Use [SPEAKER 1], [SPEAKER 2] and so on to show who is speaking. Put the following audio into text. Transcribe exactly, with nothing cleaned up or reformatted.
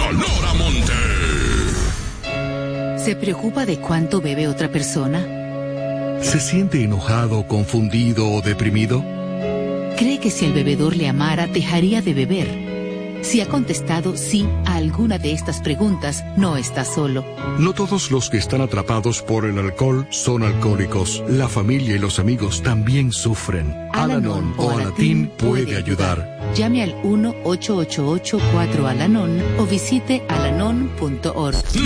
[SPEAKER 1] Sonora Monte.
[SPEAKER 2] ¿Se preocupa de cuánto bebe otra persona?
[SPEAKER 3] ¿Se siente enojado, confundido o deprimido?
[SPEAKER 2] ¿Cree que si el bebedor le amara, dejaría de beber? Si ha contestado sí a alguna de estas preguntas, no está solo.
[SPEAKER 3] No todos los que están atrapados por el alcohol son alcohólicos. La familia y los amigos también sufren. Al-Anon o Alatín puede ayudar.
[SPEAKER 2] Llame al uno ocho ocho ocho cuatro Al-Anon o visite alanon punto org.